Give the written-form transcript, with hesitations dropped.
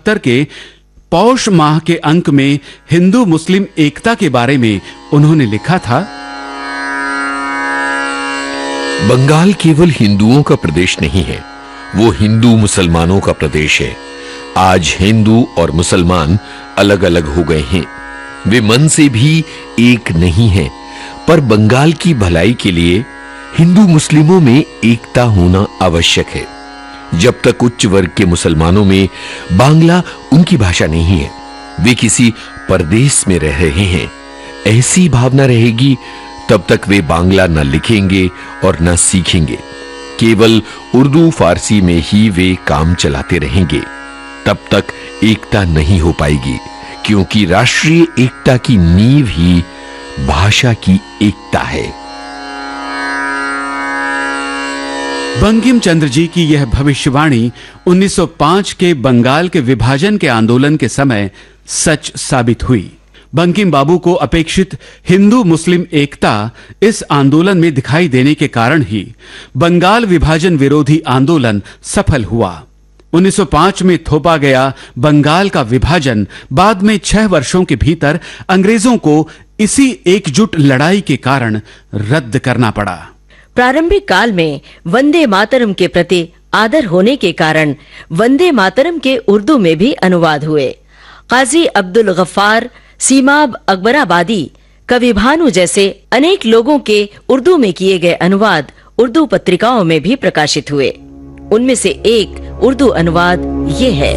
1969 के पौष माह के अंक में हिंदू मुस्लिम एकता के बारे में उन्होंने लिखा था, बंगाल केवल हिंदुओं का प्रदेश नहीं है, वो हिंदू मुसलमानों का प्रदेश है। आज हिंदू और मुसलमान अलग अलग हो गए हैं, वे मन से भी एक नहीं हैं, पर बंगाल की भलाई के लिए हिंदू मुस्लिमों में एकता होना आवश्यक है। जब तक उच्च वर्ग के मुसलमानों में बांग्ला उनकी भाषा नहीं है, वे किसी परदेश में रह रहे हैं, ऐसी भावना रहेगी, तब तक वे बांग्ला न लिखेंगे और न सीखेंगे। केवल उर्दू फारसी में ही वे काम चलाते रहेंगे, तब तक एकता नहीं हो पाएगी, क्योंकि राष्ट्रीय एकता की नींव ही भाषा की एकता है। बंकिम चंद्र जी की यह भविष्यवाणी 1905 के बंगाल के विभाजन के आंदोलन के समय सच साबित हुई। बंकिम बाबू को अपेक्षित हिंदू मुस्लिम एकता इस आंदोलन में दिखाई देने के कारण ही बंगाल विभाजन विरोधी आंदोलन सफल हुआ। 1905 में थोपा गया बंगाल का विभाजन बाद में 6 वर्षों के भीतर अंग्रेजों को इसी एकजुट लड़ाई के कारण रद्द करना पड़ा। प्रारंभिक काल में वंदे मातरम के प्रति आदर होने के कारण वंदे मातरम के उर्दू में भी अनुवाद हुए। काजी अब्दुल गफ्फार, सीमाब अकबराबादी, कवि भानु जैसे अनेक लोगों के उर्दू में किए गए अनुवाद उर्दू पत्रिकाओं में भी प्रकाशित हुए। उनमें से एक उर्दू अनुवाद ये है।